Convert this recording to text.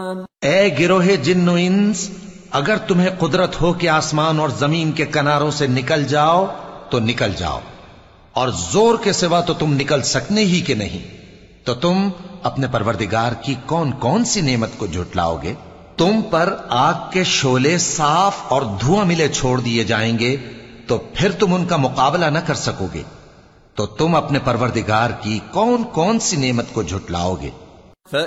ए गिरोहे जिन्नो इंस, अगर तुम्हें कुदरत हो कि आसमान और जमीन के किनारों से निकल जाओ तो निकल जाओ, और जोर के सिवा तो तुम निकल सकने ही के नहीं, तो तुम अपने परवरदिगार की कौन कौन सी नेमत को झुटलाओगे? तुम पर आग के शोले साफ और धुआं मिले छोड़ दिए जाएंगे, तो फिर तुम उनका मुकाबला न कर सकोगे। तो तुम अपने परवरदिगार की कौन कौन सी नेमत को झुटलाओगे?